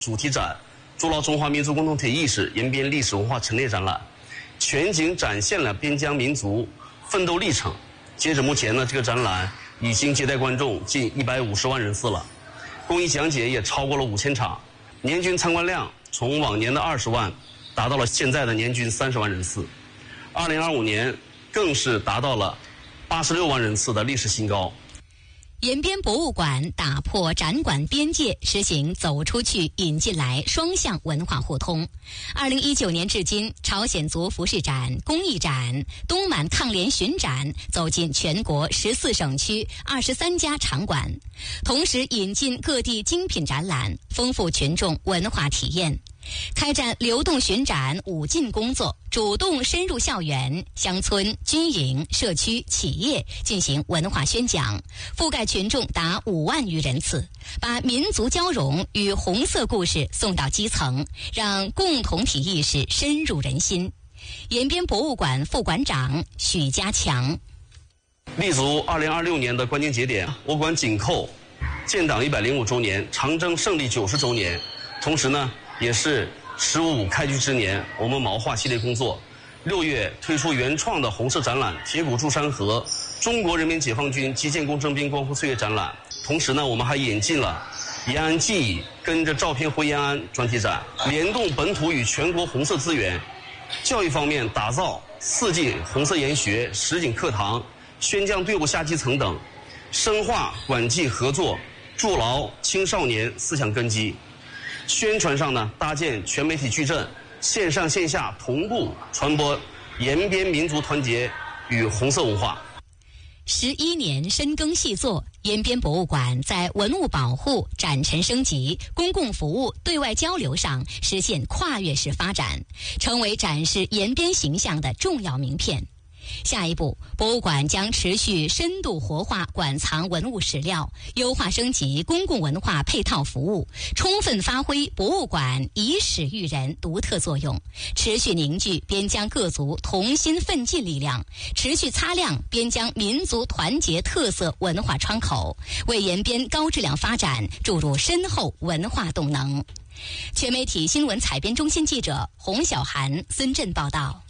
主题展筑牢中华民族共同体意识，延边历史文化陈列展览，全景展现了边疆民族奋斗历程。截止目前呢，这个展览已经接待观众近150万人次了，公益讲解也超过了5000场，年均参观量从往年的20万达到了现在的年均30万人次，2025年更是达到了86万人次的历史新高。 延边博物馆打破展馆边界，实行走出去、引进来双向文化互通。2019年至今，朝鲜族服饰展、工艺展、东满抗联巡展走进全国14省区23家场馆，同时引进各地精品展览，丰富群众文化体验。开展流动巡展5进工作，主动深入校园、乡村、军营、社区、企业进行文化宣讲，覆盖群众达5万余人次，把民族交融与红色故事送到基层，让共同体意识深入人心。延边博物馆副馆长许家强： 立足2026年的关键节点，我馆紧扣建党105周年、长征胜利90周年，同时呢，也是15开局之年，我们毛画系列工作，6月推出原创的红色展览《铁骨筑山河：中国人民解放军击剑工征兵光复岁月》展览。同时呢，我们还引进了延安记忆跟着照片回延安专题展，联动本土与全国红色资源。教育方面，打造4季红色研学、实景课堂、宣讲队伍下基层等，深化管纪合作，筑牢青少年思想根基。宣传上呢，搭建全媒体矩阵，线上线下同步传播延边民族团结与红色文化。 11年深耕细作，延边博物馆在文物保护、展陈升级、公共服务、对外交流上实现跨越式发展，成为展示延边形象的重要名片。下一步，博物馆将持续深度活化馆藏文物史料，优化升级公共文化配套服务，充分发挥博物馆以史育人独特作用，持续凝聚边疆各族同心奋进力量，持续擦亮边疆民族团结特色文化窗口，为延边高质量发展注入深厚文化动能。全媒体新闻采编中心记者洪小涵、孙振报道。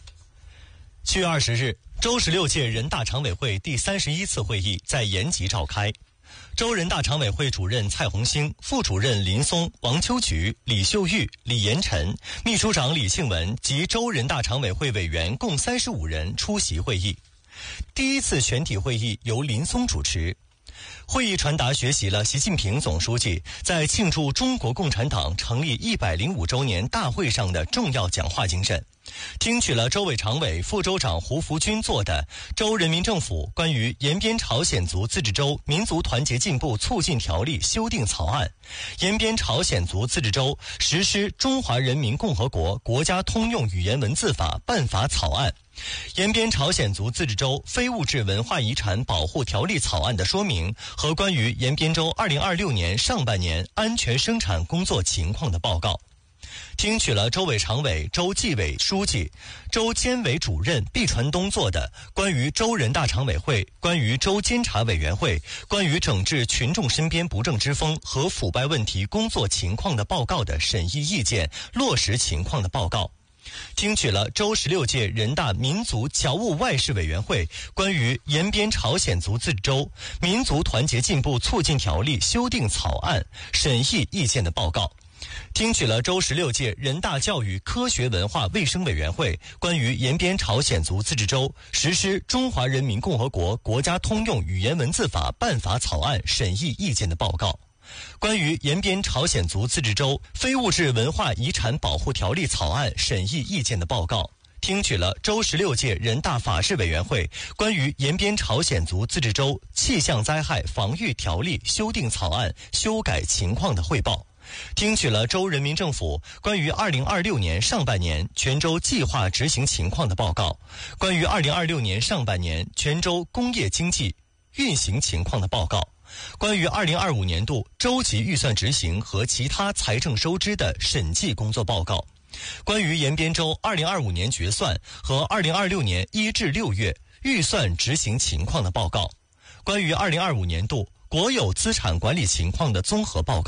7月20日，周16届人大常委会第31次会议在延吉召开。周人大常委会主任蔡红星、副主任林松、王秋菊、李秀玉、李延晨、秘书长李庆文及周人大常委会委员共35人出席会议。第一次全体会议由林松主持。会议传达学习了习近平总书记在庆祝中国共产党成立105周年大会上的重要讲话精神，听取了周委常委、副州长胡福军作的《州人民政府关于延边朝鲜族自治州民族团结进步促进条例修订草案》、《延边朝鲜族自治州实施中华人民共和国国家通用语言文字法办法草案》、延边朝鲜族自治州非物质文化遗产保护条例草案的说明和关于延边州2026年上半年安全生产工作情况的报告。听取了周委常委、周纪委书记、周监委主任毕传东作的关于周人大常委会、关于周监察委员会、关于整治群众身边不正之风和腐败问题工作情况的报告的审议意见、落实情况的报告。听取了周16届人大民族侨务外事委员会关于延边朝鲜族自治州民族团结进步促进条例修订草案审议意见的报告。听取了周16届人大教育科学文化卫生委员会关于延边朝鲜族自治州实施中华人民共和国国家通用语言文字法办法草案审议意见的报告。关于延边朝鲜族自治州非物质文化遗产保护条例草案审议意见的报告。听取了周16届人大法制委员会关于延边朝鲜族自治州气象灾害防御条例修订草案修改情况的汇报。听取了州人民政府关于2026年上半年全州计划执行情况的报告，关于2026年上半年全州工业经济运行情况的报告，关于2025年度州级预算执行和其他财政收支的审计工作报告，关于延边州2025年决算和2026年1至6月预算执行情况的报告，关于2025年度国有资产管理情况的综合报告，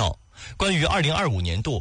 关于2025年度